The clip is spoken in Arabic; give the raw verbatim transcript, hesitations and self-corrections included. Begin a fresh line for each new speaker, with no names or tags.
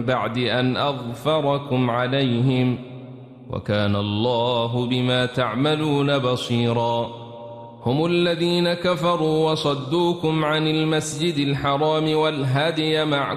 بعد أن أظفركم عليهم وكان الله بما تعملون بصيرا هم الذين كفروا وصدوكم عن المسجد الحرام والهدي معكم